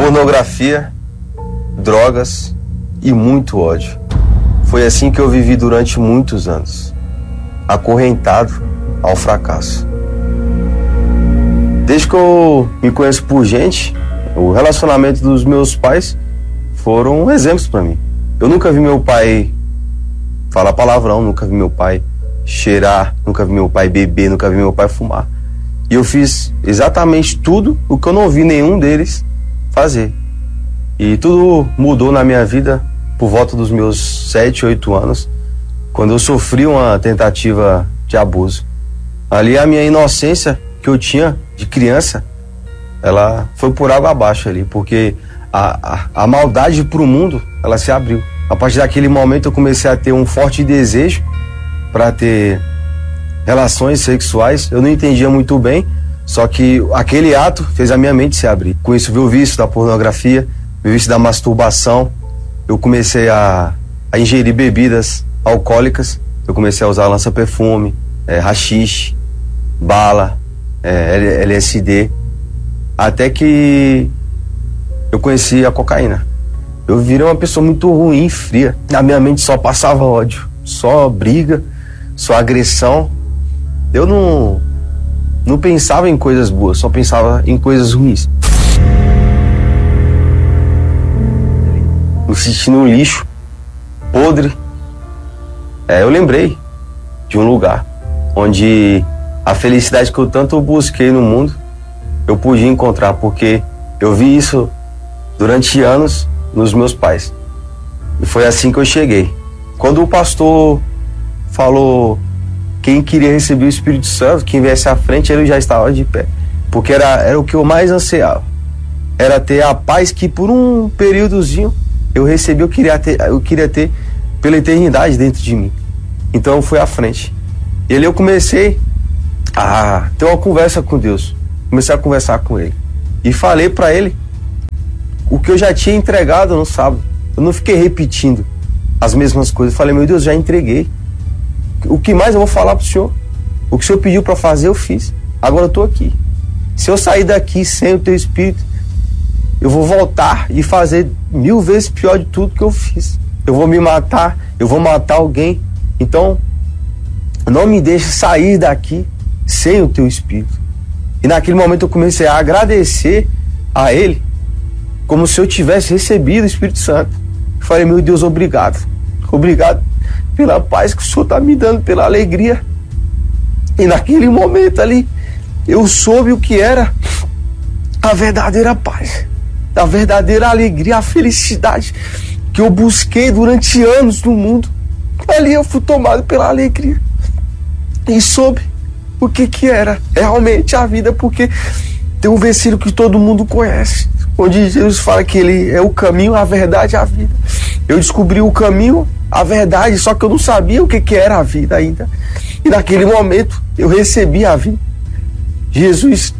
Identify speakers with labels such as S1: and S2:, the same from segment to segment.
S1: pornografia, drogas e muito ódio. Foi assim que eu vivi durante muitos anos, acorrentado ao fracasso. Desde que eu me conheço por gente, o relacionamento dos meus pais foram exemplos para mim. Eu nunca vi meu pai falar palavrão, nunca vi meu pai cheirar, nunca vi meu pai beber, nunca vi meu pai fumar. E eu fiz exatamente tudo o que eu não vi nenhum deles fazer. E tudo mudou na minha vida por volta dos meus 7, 8 anos, quando eu sofri uma tentativa de abuso. Ali a minha inocência que eu tinha de criança, ela foi por água abaixo ali, porque a maldade pro mundo, ela se abriu. A partir daquele momento eu comecei a ter um forte desejo para ter relações sexuais. Eu não entendia muito bem, só que aquele ato fez a minha mente se abrir. Com isso veio o vício da pornografia, o vício da masturbação. Eu comecei a ingerir bebidas alcoólicas. Eu comecei a usar lança-perfume, haxixe, bala, LSD, até que eu conheci a cocaína. Eu virei uma pessoa muito ruim, fria. Na minha mente só passava ódio, só briga, só agressão. Eu não pensava em coisas boas, só pensava em coisas ruins. Me sentindo um lixo, podre. Eu lembrei de um lugar onde a felicidade que eu tanto busquei no mundo, eu pude encontrar, porque eu vi isso durante anos nos meus pais. E foi assim que eu cheguei. Quando o pastor falou quem queria receber o Espírito Santo, quem viesse à frente, ele já estava de pé. Porque era o que eu mais ansiava. Era ter a paz que por um períodozinho eu recebi, eu queria ter pela eternidade dentro de mim. Então eu fui à frente. E ali eu comecei a ter uma conversa com Deus. Comecei a conversar com Ele. E falei para Ele o que eu já tinha entregado no sábado. Eu não fiquei repetindo as mesmas coisas. Eu falei, meu Deus, já entreguei. O que mais eu vou falar pro Senhor? O que o Senhor pediu para fazer, eu fiz. Agora eu tô aqui. Se eu sair daqui sem o Teu Espírito, eu vou voltar e fazer 1000 vezes pior de tudo que eu fiz. Eu vou me matar, eu vou matar alguém. Então, não me deixe sair daqui sem o Teu Espírito. E naquele momento eu comecei a agradecer a Ele, como se eu tivesse recebido o Espírito Santo. Eu falei, meu Deus, obrigado. Obrigado pela paz que o Senhor está me dando, pela alegria. E naquele momento ali, eu soube o que era a verdadeira paz, a verdadeira alegria, a felicidade que eu busquei durante anos no mundo. Ali eu fui tomado pela alegria e soube o que era realmente a vida, porque tem um versículo que todo mundo conhece, onde Jesus fala que Ele é o caminho, a verdade e a vida. Eu descobri o caminho, a verdade, só que eu não sabia o que era a vida ainda. E naquele momento eu recebi a vida. Jesus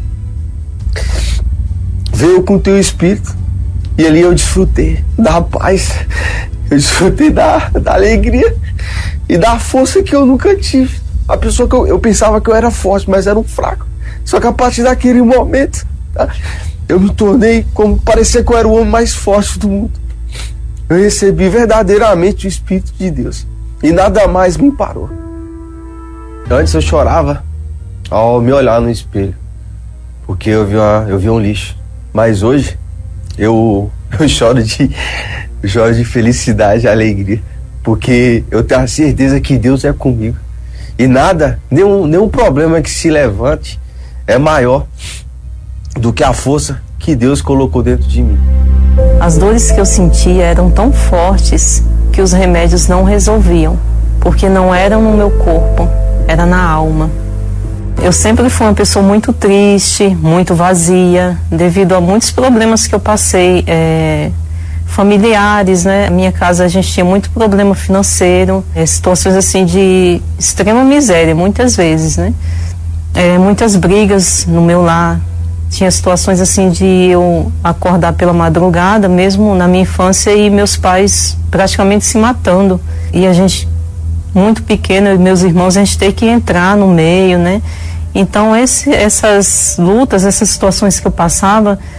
S1: veio com o Teu Espírito e ali eu desfrutei da paz, eu desfrutei da alegria e da força que eu nunca tive. A pessoa que eu pensava que eu era forte, mas era um fraco. Só que a partir daquele momento, eu me tornei, como parecia que eu era o homem mais forte do mundo. Eu recebi verdadeiramente o Espírito de Deus e nada mais me parou. Antes eu chorava ao me olhar no espelho, porque eu vi um lixo. Mas hoje eu choro de felicidade e alegria, porque eu tenho a certeza que Deus é comigo. E nada, nenhum problema que se levante é maior do que a força que Deus colocou dentro de mim.
S2: As dores que eu sentia eram tão fortes que os remédios não resolviam, porque não eram no meu corpo, era na alma. Eu sempre fui uma pessoa muito triste, muito vazia, devido a muitos problemas que eu passei, familiares, né? Na minha casa a gente tinha muito problema financeiro, situações assim de extrema miséria, muitas vezes, né? Muitas brigas no meu lar. Tinha situações assim de eu acordar pela madrugada, mesmo na minha infância, e meus pais praticamente se matando. E a gente, muito pequeno, e meus irmãos, a gente ter que entrar no meio, né? Então essas lutas, essas situações que eu passava,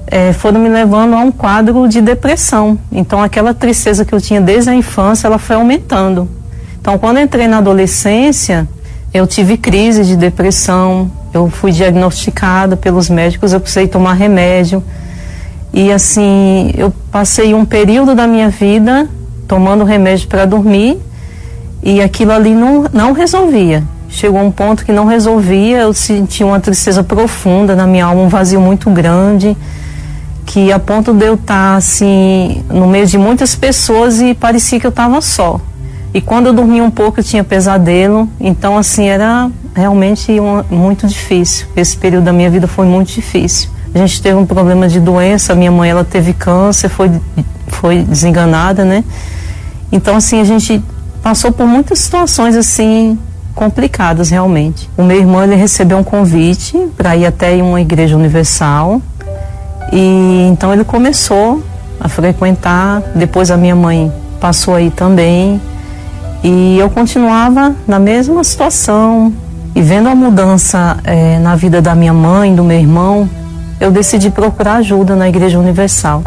S2: foram me levando a um quadro de depressão. Então aquela tristeza que eu tinha desde a infância, ela foi aumentando. Então quando eu entrei na adolescência, eu tive crise de depressão, eu fui diagnosticada pelos médicos, eu precisei tomar remédio. E assim, eu passei um período da minha vida tomando remédio para dormir e aquilo ali não resolvia. Chegou um ponto que não resolvia, eu senti uma tristeza profunda na minha alma, um vazio muito grande, que a ponto de eu estar assim, no meio de muitas pessoas e parecia que eu estava só. E quando eu dormia um pouco eu tinha pesadelo, então assim, era realmente muito difícil. Esse período da minha vida foi muito difícil. A gente teve um problema de doença, minha mãe ela teve câncer, foi desenganada, né? Então assim, a gente passou por muitas situações assim, complicadas realmente. O meu irmão ele recebeu um convite para ir até uma igreja universal e então ele começou a frequentar. Depois a minha mãe passou aí também e eu continuava na mesma situação e vendo a mudança na vida da minha mãe, do meu irmão, eu decidi procurar ajuda na igreja universal.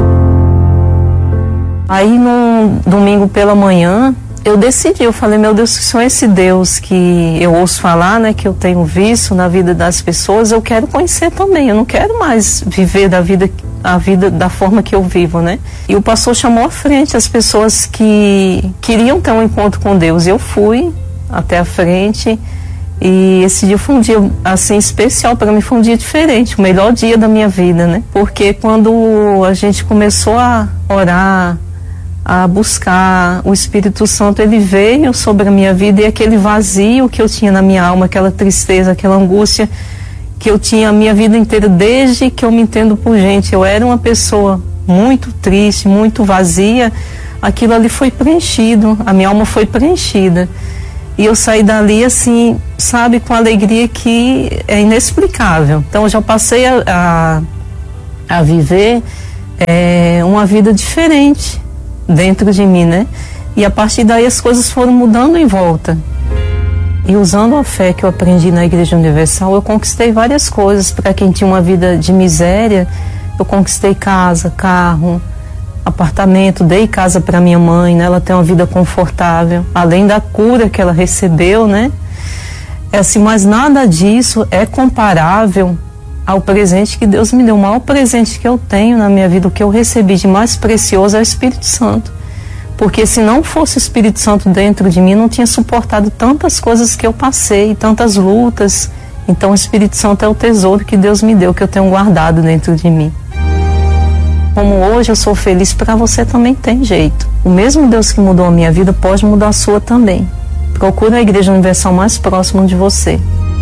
S2: Aí no domingo pela manhã eu decidi, eu falei, meu Deus, se só esse Deus que eu ouço falar, né, que eu tenho visto na vida das pessoas, eu quero conhecer também, eu não quero mais viver a vida da forma que eu vivo, né? E o pastor chamou à frente as pessoas que queriam ter um encontro com Deus, e eu fui até a frente, e esse dia foi um dia, assim, especial para mim, foi um dia diferente, o melhor dia da minha vida, né? Porque quando a gente começou a orar, a buscar o Espírito Santo, ele veio sobre a minha vida e aquele vazio que eu tinha na minha alma, aquela tristeza, aquela angústia que eu tinha a minha vida inteira, desde que eu me entendo por gente, eu era uma pessoa muito triste, muito vazia, aquilo ali foi preenchido, a minha alma foi preenchida e eu saí dali assim, sabe, com alegria que é inexplicável. Então eu já passei a viver uma vida diferente dentro de mim, né? E a partir daí as coisas foram mudando em volta. E usando a fé que eu aprendi na Igreja Universal, eu conquistei várias coisas. Para quem tinha uma vida de miséria, eu conquistei casa, carro, apartamento, dei casa para minha mãe, né? Ela tem uma vida confortável, além da cura que ela recebeu, né? Assim, mas nada disso é comparável ao presente que Deus me deu. O maior presente que eu tenho na minha vida, o que eu recebi de mais precioso é o Espírito Santo. Porque se não fosse o Espírito Santo dentro de mim, não tinha suportado tantas coisas que eu passei, tantas lutas. Então o Espírito Santo é o tesouro que Deus me deu, que eu tenho guardado dentro de mim. Como hoje eu sou feliz, para você também tem jeito. O mesmo Deus que mudou a minha vida pode mudar a sua também. Procure a Igreja Universal mais próxima de você.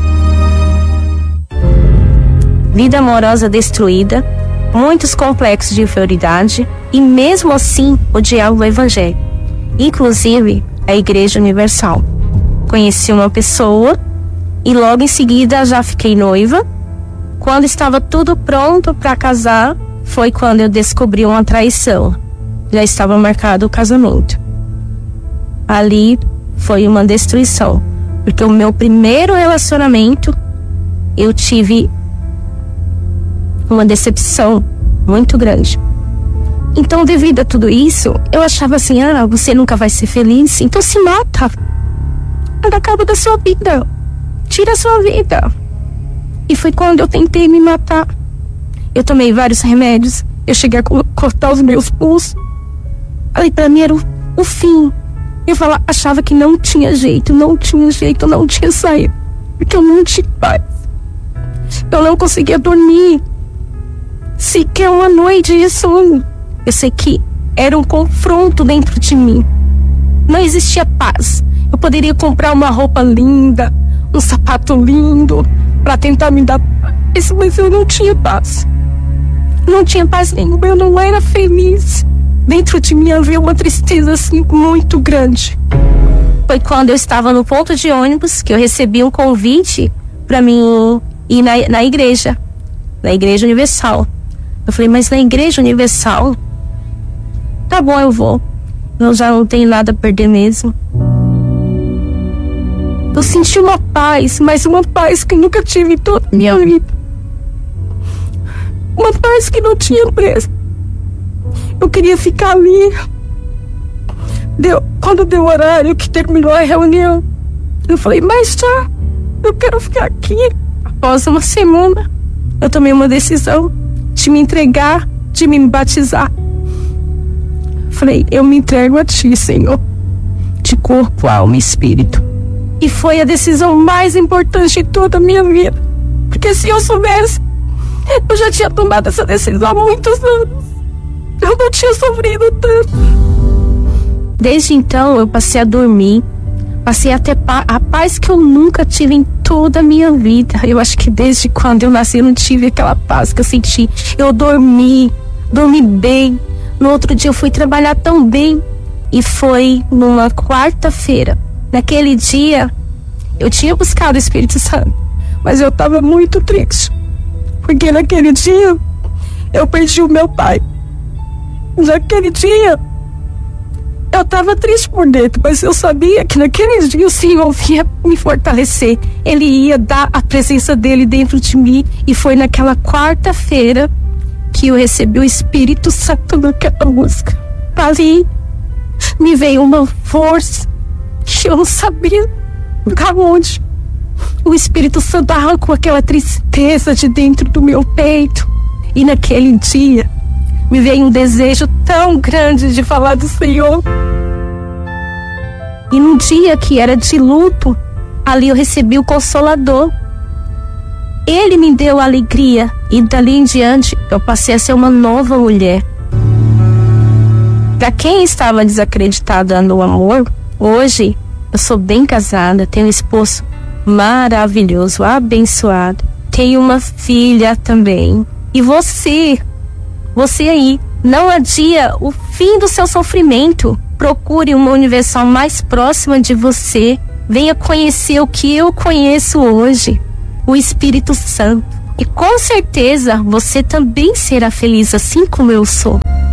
S3: Vida amorosa destruída, muitos complexos de inferioridade e mesmo assim odiava o Evangelho, inclusive a Igreja Universal. Conheci uma pessoa e logo em seguida já fiquei noiva. Quando estava tudo pronto para casar, foi quando eu descobri uma traição. Já estava marcado o casamento. Ali foi uma destruição, porque o meu primeiro relacionamento eu tive uma decepção muito grande. Então, devido a tudo isso, eu achava assim, você nunca vai ser feliz, então se mata. Acaba da sua vida. Tira a sua vida. E foi quando eu tentei me matar. Eu tomei vários remédios, eu cheguei a cortar os meus pulsos. Ali pra mim era o fim. Eu achava que não tinha jeito, não tinha saída. Porque eu não tinha paz. Eu não conseguia dormir sequer uma noite de sono. Eu sei que era um confronto dentro de mim. Não existia paz. Eu poderia comprar uma roupa linda, um sapato lindo, para tentar me dar paz, mas eu não tinha paz. Não tinha paz nenhuma, eu não era feliz. Dentro de mim havia uma tristeza assim muito grande. Foi quando eu estava no ponto de ônibus que eu recebi um convite para mim ir na igreja Universal. Eu falei, mas na Igreja Universal? Tá bom, eu vou. Eu já não tenho nada a perder mesmo. Eu senti uma paz, mas uma paz que eu nunca tive em toda a minha vida.
S4: uma paz que não tinha preço. Eu queria ficar ali. Quando deu o horário que terminou a reunião, eu falei, mas já, eu quero ficar aqui. Após uma semana, eu tomei uma decisão de me entregar, de me batizar. Falei, eu me entrego a ti, Senhor, de corpo, alma e espírito. E foi a decisão mais importante de toda a minha vida. Porque se eu soubesse, eu já tinha tomado essa decisão há muitos anos. Eu não tinha sofrido tanto.
S3: Desde então, eu passei a dormir, passei a ter a paz que eu nunca tive em toda a minha vida. Eu acho que desde quando eu nasci eu não tive aquela paz que eu senti. Eu dormi bem. No outro dia eu fui trabalhar tão bem. E foi numa quarta-feira. Naquele dia, eu tinha buscado o Espírito Santo, mas eu estava muito triste. Porque naquele dia, eu perdi o meu pai. Naquele dia, eu estava triste por dentro, mas eu sabia que naquele dia o Senhor ia me fortalecer. Ele ia dar a presença dele dentro de mim. E foi naquela quarta-feira que eu recebi o Espírito Santo naquela música. Ali me veio uma força que eu não sabia da onde. O Espírito Santo arrancou aquela tristeza de dentro do meu peito. E naquele dia me veio um desejo tão grande de falar do Senhor. E num dia que era de luto, ali eu recebi o Consolador. Ele me deu alegria e dali em diante eu passei a ser uma nova mulher. Para quem estava desacreditada no amor, hoje eu sou bem casada, tenho um esposo maravilhoso, abençoado. Tenho uma filha também. E você aí, não adia o fim do seu sofrimento. Procure uma universal mais próxima de você. Venha conhecer o que eu conheço hoje, o Espírito Santo. E com certeza você também será feliz assim como eu sou.